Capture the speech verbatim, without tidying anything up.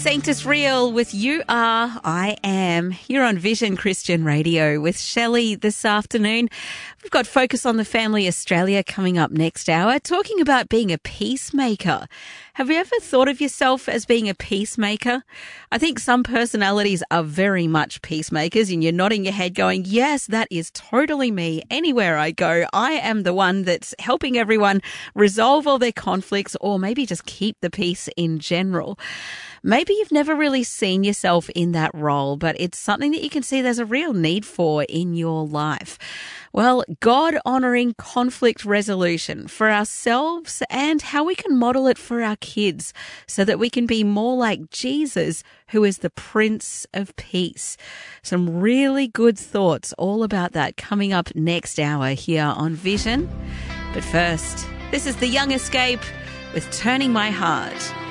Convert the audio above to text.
Sanctus Real with You Are, I Am. You're on Vision Christian Radio with Shelley this afternoon. We've got Focus on the Family Australia coming up next hour, talking about being a peacemaker. Have you ever thought of yourself as being a peacemaker? I think some personalities are very much peacemakers, and you're nodding your head going, yes, that is totally me. Anywhere I go, I am the one that's helping everyone resolve all their conflicts, or maybe just keep the peace in general. Maybe you've never really seen yourself in that role, but it's something that you can see there's a real need for in your life. Well, God-honouring conflict resolution for ourselves and how we can model it for our kids so that we can be more like Jesus, who is the Prince of Peace. Some really good thoughts all about that coming up next hour here on Vision. But first, this is The Young Escape with Turning My Heart.